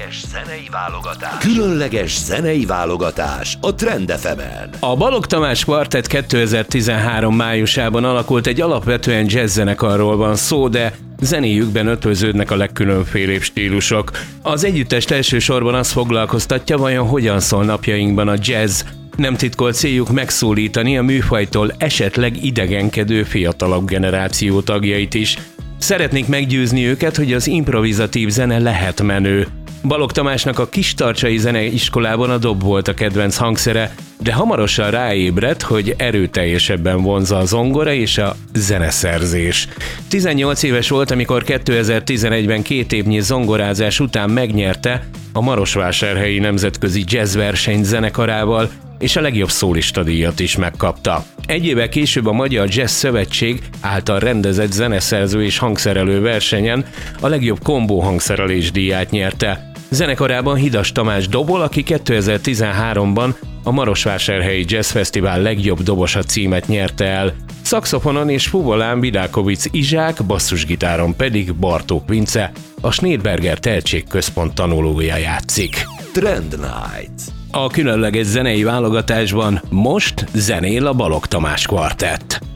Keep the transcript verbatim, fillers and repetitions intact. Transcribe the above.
Különleges zenei válogatás. Különleges zenei válogatás a Trend ef emen. A Balogh Tamás Kvartett kétezer-tizenhárom májusában alakult, egy alapvetően jazz zenekarról van szó, de zenéjükben ötvöződnek a legkülönfélébb stílusok. Az együttest elsősorban azt foglalkoztatja, vajon hogyan szól napjainkban a jazz. Nem titkolt céljuk megszólítani a műfajtól esetleg idegenkedő fiatalabb generáció tagjait is. Szeretnék meggyőzni őket, hogy az improvizatív zene lehet menő. Balogh Tamásnak a Kistarcsai Zeneiskolában a dob volt a kedvenc hangszere, de hamarosan ráébredt, hogy erőteljesebben vonzza a zongora és a zeneszerzés. tizennyolc éves volt, amikor kétezer-tizenegyben két évnyi zongorázás után megnyerte a Marosvásárhelyi Nemzetközi Jazzverseny zenekarával, és a legjobb szólista díjat is megkapta. Egy évvel később a Magyar Jazz Szövetség által rendezett zeneszerző és hangszerelő versenyen a legjobb kombó hangszerelés díját nyerte. Zenekarában Hidas Tamás dobol, aki kétezer-tizenháromban a Marosvásárhelyi Jazz Fesztivál legjobb dobosa címet nyerte el. Szaxofonon és fuvolán Vidákovics Izsák, basszusgitáron pedig Bartók Vince, a Schneidberger Tehetségközpont tanulója játszik. Trend Night. A különleges zenei válogatásban most zenél a Balogh Tamás Kvartett.